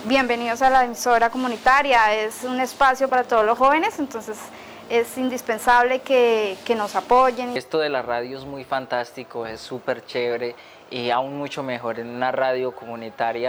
bienvenidos a la emisora comunitaria, es un espacio para todos los jóvenes, entonces es indispensable que nos apoyen. Esto de la radio es muy fantástico, es súper chévere y aún mucho mejor en una radio comunitaria.